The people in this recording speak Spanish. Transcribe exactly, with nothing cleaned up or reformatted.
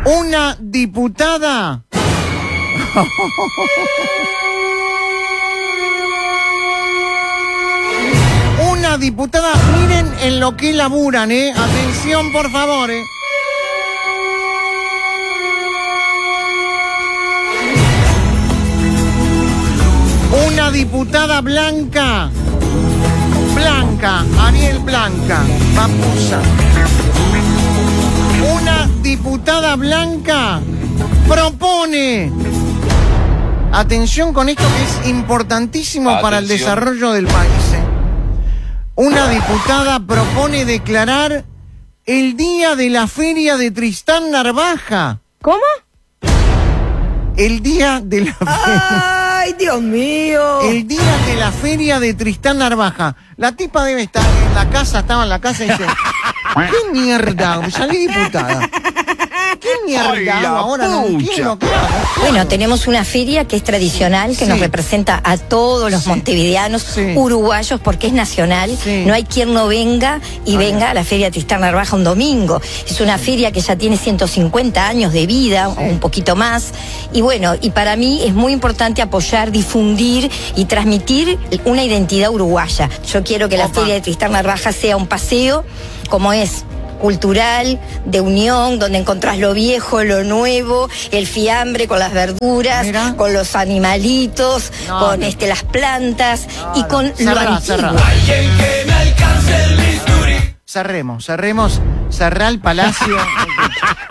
Una diputada. Una diputada, miren en lo que laburan, ¿eh? Atención, por favor, ¿eh? Una diputada blanca. Blanca, Ariel Blanca, papusa. Una diputada blanca propone. Atención con esto que es importantísimo Atención. para el desarrollo del país, ¿eh? Una diputada propone declarar el día de la feria de Tristán Narvaja. ¿Cómo? El día de la feria. ¡Ay, Dios mío! El día de la feria de Tristán Narvaja. La tipa debe estar en la casa, estaba en la casa y dice, ¿qué mierda? Salí diputada. ¿Qué mierda? Ay, ahora no entiendo qué hago. Bueno, tenemos una feria que es tradicional, que Sí. nos representa a todos los Sí. montevideanos, Sí. uruguayos, porque es nacional. Sí. No hay quien no venga y Ay. venga a la feria Tristán Narvaja un domingo. Es una feria que ya tiene ciento cincuenta años de vida, Sí. o un poquito más. Y bueno, y para mí es muy importante apoyar, difundir y transmitir una identidad uruguaya. Yo quiero que la Opa. feria de Tristán Narvaja sea un paseo, como es cultural, de unión, donde encontrás lo viejo, lo nuevo, el fiambre con las verduras, Mirá. con los animalitos, No, con no. este las plantas No, y no. con Cerrá, lo antiguo. cerrá. Alguien que me alcance el bisturí. Cerremos, cerremos, cerrá el palacio.